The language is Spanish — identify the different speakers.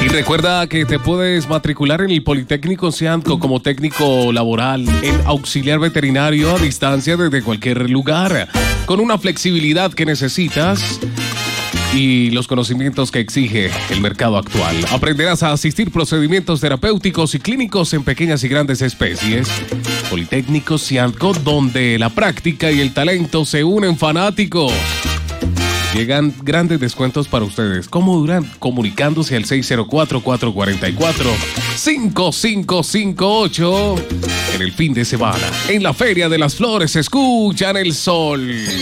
Speaker 1: Y recuerda que te puedes matricular en el Politécnico Cianco como técnico laboral, en auxiliar veterinario a distancia desde cualquier lugar, con una flexibilidad que necesitas y los conocimientos que exige el mercado actual. Aprenderás a asistir procedimientos terapéuticos y clínicos en pequeñas y grandes especies. Politécnico Cianco, donde la práctica y el talento se unen, fanáticos. Llegan grandes descuentos para ustedes. ¿Cómo duran? Comunicándose al 604-444-5558 en el fin de semana. En la Feria de las Flores escuchan el sol.